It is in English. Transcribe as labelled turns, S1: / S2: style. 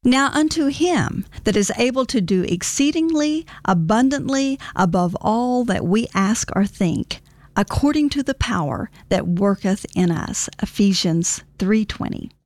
S1: Now unto him that is able to do exceedingly abundantly above all that we ask or think, according to the power that worketh in us. Ephesians 3:20.